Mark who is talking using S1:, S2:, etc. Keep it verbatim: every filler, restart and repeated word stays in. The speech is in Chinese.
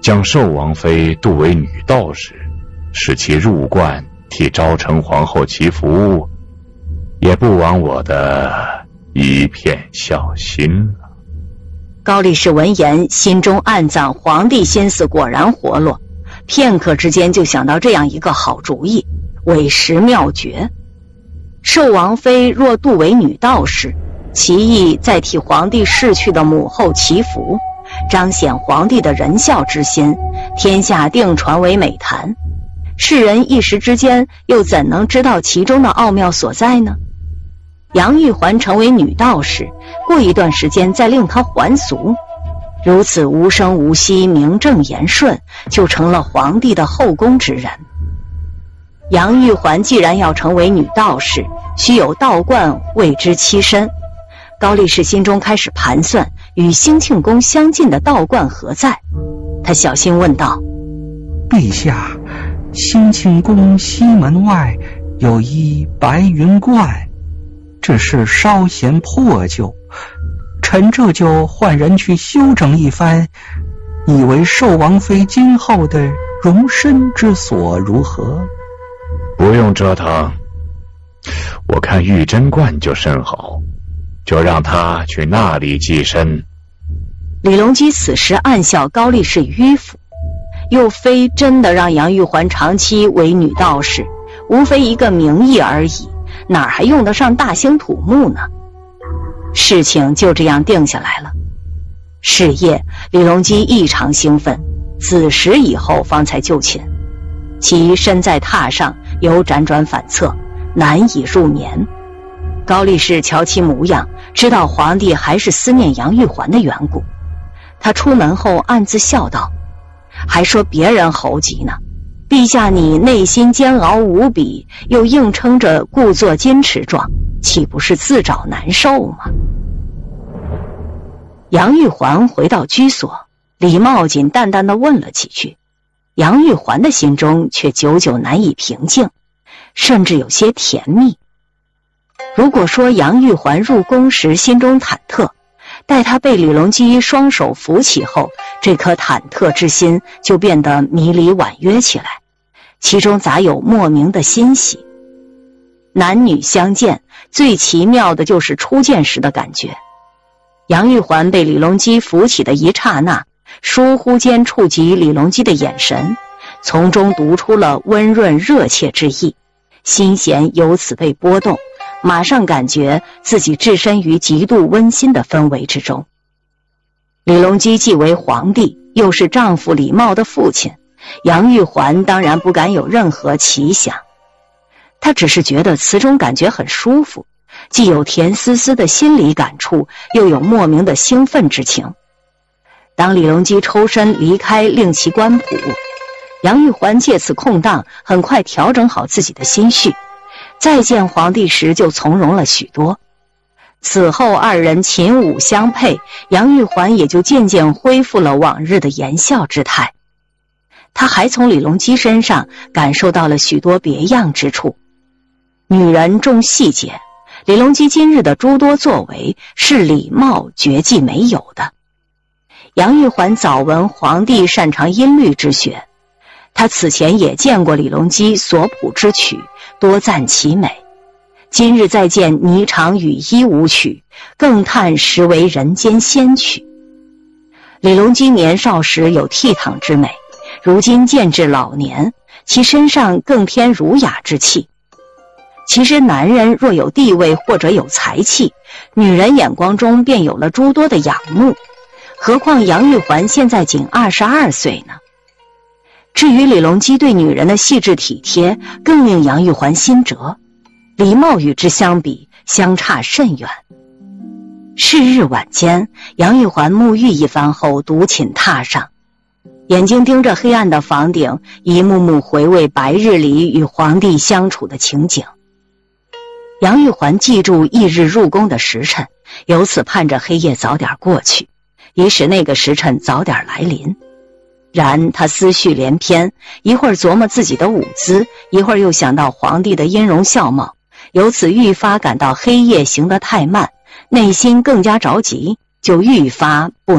S1: 将寿王妃度为女道士，使其入观替昭成皇后祈福，也不枉我的一片孝心了。
S2: 高力士闻言，心中暗赞皇帝心思果然活络，片刻之间就想到这样一个好主意，委实妙绝。寿王妃若度为女道士，其意再替皇帝逝去的母后祈福，彰显皇帝的仁孝之心，天下定传为美谈。世人一时之间又怎能知道其中的奥妙所在呢？杨玉环成为女道士，过一段时间再令她还俗，如此无声无息，名正言顺，就成了皇帝的后宫之人。杨玉环既然要成为女道士，须有道观为之栖身。高力士心中开始盘算，与兴庆宫相近的道观何在？他小心问道：
S3: 陛下，兴庆宫西门外有一白云观，只是稍显破旧，臣这就换人去修整一番，以为寿王妃今后的容身之所如何？
S1: 不用折腾，我看玉贞观就甚好，就让他去那里寄身。
S2: 李隆基此时暗笑高力士迂腐，又非真的让杨玉环长期为女道士，无非一个名义而已，哪还用得上大兴土木呢？事情就这样定下来了。是夜，李隆基异常兴奋，子时以后方才就寝，其身在榻上，犹辗转反侧，难以入眠。高力士瞧其模样，知道皇帝还是思念杨玉环的缘故。他出门后暗自笑道：还说别人猴急呢，陛下你内心煎熬无比，又硬撑着故作矜持状，岂不是自找难受吗？杨玉环回到居所，李茂锦淡淡地问了几句，杨玉环的心中却久久难以平静，甚至有些甜蜜。如果说杨玉环入宫时心中忐忑，待她被李隆基双手扶起后，这颗忐忑之心就变得迷离婉约起来，其中杂有莫名的欣喜。男女相见，最奇妙的就是初见时的感觉。杨玉环被李隆基扶起的一刹那，疏忽间触及李隆基的眼神，从中读出了温润热切之意，心弦由此被波动，马上感觉自己置身于极度温馨的氛围之中。李隆基既为皇帝，又是丈夫李茂的父亲，杨玉环当然不敢有任何奇想。她只是觉得词中感觉很舒服，既有甜丝丝的心理感触，又有莫名的兴奋之情。当李隆基抽身离开，令其官谱，杨玉环借此空档，很快调整好自己的心绪，再见皇帝时就从容了许多。此后二人琴舞相配，杨玉环也就渐渐恢复了往日的言笑之态。她还从李隆基身上感受到了许多别样之处。女人重细节，李隆基今日的诸多作为是李茂绝技没有的。杨玉环早闻皇帝擅长音律之学，她此前也见过李隆基所谱之曲，多赞其美。今日再见霓裳羽衣舞曲，更叹实为人间仙曲。李隆基年少时有倜傥之美，如今渐至老年，其身上更添儒雅之气。其实男人若有地位或者有才气，女人眼光中便有了诸多的仰慕，何况杨玉环现在仅二十二岁呢？至于李隆基对女人的细致体贴，更令杨玉环心折。李茂与之相比，相差甚远。是日晚间，杨玉环沐浴一番后独寝榻上，眼睛盯着黑暗的房顶，一幕幕回味白日里与皇帝相处的情景。杨玉环记住翌日入宫的时辰，由此盼着黑夜早点过去，以使那个时辰早点来临。然他思绪连篇，一会儿琢磨自己的舞姿，一会儿又想到皇帝的音容笑貌，由此愈发感到黑夜行得太慢，内心更加着急，就愈发不